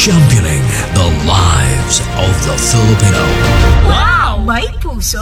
championing the lives of the Filipino. Wow! May puso!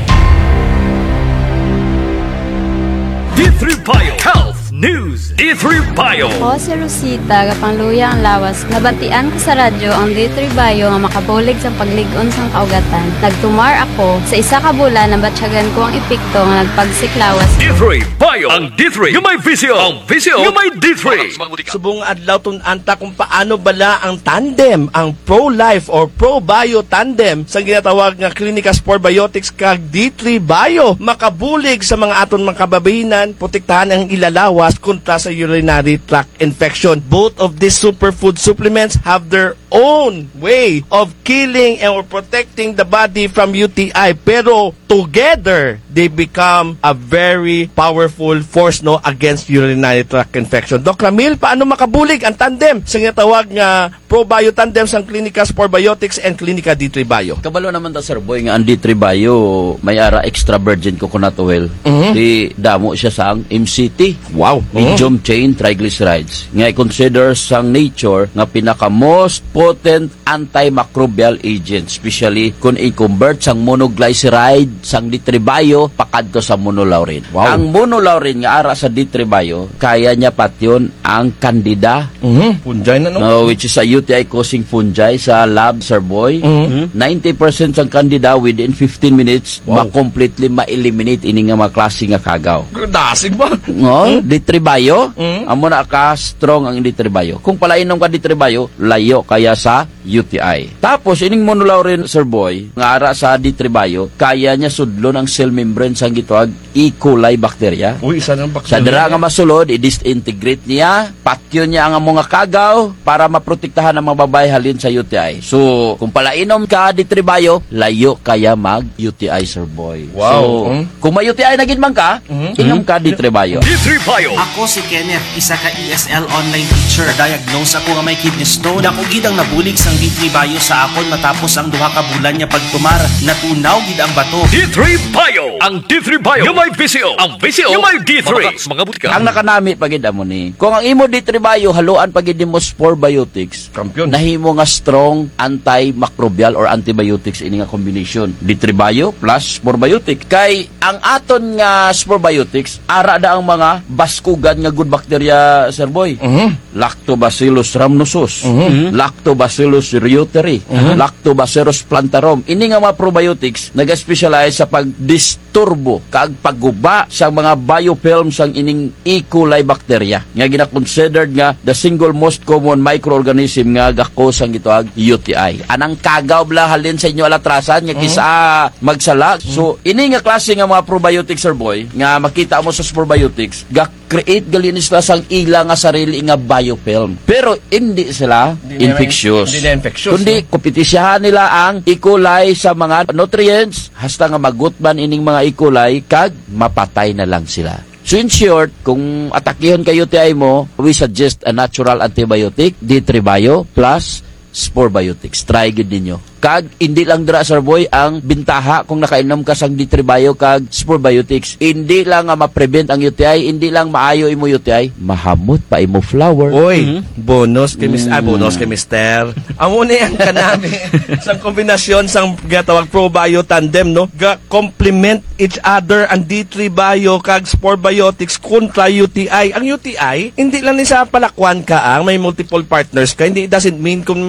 D3 Bio Health News. D3 Bio. Ako si Rosita, kapangluya ang lawas. Nabatian ko sa radyo ang D3 Bio nga makabulig sa pagligon sang kaugatan. Nagtumar ako sa isa ka bulan na batsyagan ko ang epekto nga nagpagsiklawas. D3 Bio. Ang D3 yung may visyo. Ang visyo yung may D3. Subong adlaw tunanta kung paano bala ang tandem, ang pro-life or pro-bio tandem sa ginatawag nga Clinica Sport Biotics kag D3 Bio. Makabulig sa mga aton mga kababayinan, protektahan ang ilalawas kontra sa urinary tract infection. Both of these superfood supplements have their own way of killing and protecting the body from UTI. Pero together, they become a very powerful force against urinary tract infection. Doc Ramil, paano makabulig ang tandem sa ginatawag nga pro-bio tandem sa Clinica Sport Biotics and Clinica D3 Bio? Kabalo naman ta, Sir Boy, nga ang D3 Bio may ara extra virgin coconut oil. Di damo siya sa MCT. Wow. Medium chain triglycerides. Nga i-consider sang nature nga pinaka most potent antimicrobial agent, especially kung i-convert sang monoglyceride sang D3 Bio pakadto sa monolaurin. Wow. Ang monolaurin nga ara sa D3 Bio, kaya niya patyon ang Candida, Punjay na no? which is a UTI causing fungi sa lab, Sir Boy. 90% sang Candida within 15 minutes ma-completely ma-eliminate ini nga mga klase nga kagaw. Dasig ba? No, D3 Bio, amo na ka strong ang D3 Bio. Kung palainom ka D3 Bio, layo kaya sa UTI. Tapos ining monolaurin, Sir Boy, nga ara sa D3 Bio, kaya niya sudlon ang cell membrane sang gitawag E. coli bacteria. Uy, isa ng Sa bacteria. dira nga masulod, i-disintegrate niya, patyon niya ang mga kagaw para maprotektahan ang mga babae halin sa UTI. So, kung palainom ka D3 Bio, layo kaya mag-UTI, Sir Boy. Wow. So, kung may UTI na ginman ka, inom ka D3 Bio. D3 Bio. Ako si Kenneth, isa ka ESL online teacher. Diagnose ako nga may kidney stone. Ako gid ang nabulig sang D3 Bio sa akon matapos ang duha ka bulan niya pagtumar. Natunaw gid ang bato. D3 Bio. Ang D3 Bio yung may visyo. Ang visyo yung may D3. Mga butika. Ang nakanami pagid mo ni. Kung ang imo D3 Bio haluan pagid mo Spore Biotics, Kampiyon. nahimo nga strong antimicrobial or antibiotics ini nga combination. D3 Bio plus Spore Biotic. Kay ang aton nga Spore Biotics ara da ang mga baskugan nga good bacteria, Sir Boy. Lactobacillus rhamnosus, Lactobacillus reuteri, Lactobacillus plantarum. Ini nga mga probiotics nag-specialize sa pagdisturbo kag pagguba sa mga biofilms sang ining E. coli bacteria nga gina-considered nga the single most common microorganism nga gakos ang gitawag UTI. Anang kagaw bla halin sa inyo alatrasan nga kisa magsala. So ini nga klase nga mga probiotics, Sir Boy, nga makita mo sa probiotics, ga-create gali nila sang ila nga sarili nga biofilm. Pero hindi sila infectious. Hindi na infectious. Kundi kompetisyahan nila ang E. coli sa mga nutrients hasta nga magutban ining mga E. coli kag mapatay na lang sila. So in short, kung atakihon kayo UTI mo, we suggest a natural antibiotic, D3 Bio plus Spore Biotics. Try good ninyo. Kag hindi lang dira, Sir Boy, ang bintaha kung nakainom ka sang D3 Bio kag Spore Biotics. Hindi lang nga ma-prevent ang UTI, hindi lang maayo imo UTI, mahamot pa imo flower. Oy, bonus kay bonus kay Mister. Amo ni ang kanami sa kombinasyon sang gatawag pro-bio tandem, no? Complement each other ang D3 Bio kag Spore Biotics kontra UTI. Ang UTI, hindi lang ni sa palakwan ka ang may multiple partners ka. Hindi, it doesn't mean kung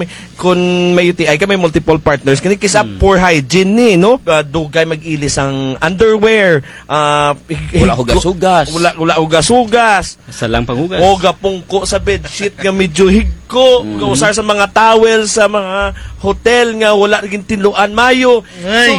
may UTI ka may multiple partners kani kisa poor hygiene ni, no? Dugay mag-ilis ang underwear, Wala hugas-hugas. wala hugas-hugas. Salang panghugas. O gapungko sa bedsheet nga medyo higko, usar sa mga towel sa mga hotel nga wala gid tinluan mayo. So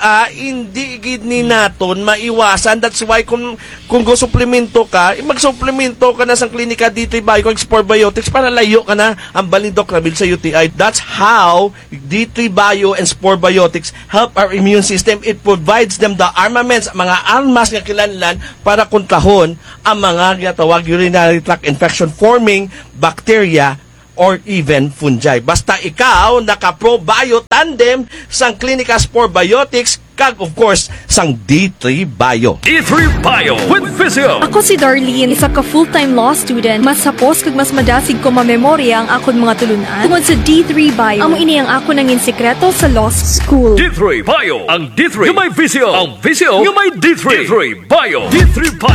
hindi gid ni naton maiwasan. That's why kung go suplemento ka, mag-suplemento ka na sa Clinica D3 Bio kag Spore Biotics para layo ka na ang balin Doc Ramil sa UTI. That's how D3 Bio and Spore Biotics help our immune system. It provides them the armaments, mga armas nga kinahanglan para kontrahon ang mga ginatawag urinary tract infection forming bacteria or even fungi. Basta ikaw naka-pro-bio tandem sa Clinica Spore Biotics kag of course sang D3 Bio. D3 Bio with Visio. Ako si Darlene, isa ka full-time law student. Mas sapos kag mas madasig ko mamemorya ang akon mga tulunan. Tungod sa D3 Bio, amo ini ang ako nangin sekreto sa law school. D3 Bio. Ang D3 yung may Visio. Ang Visio yung may D3. D3 Bio. D3 Bio.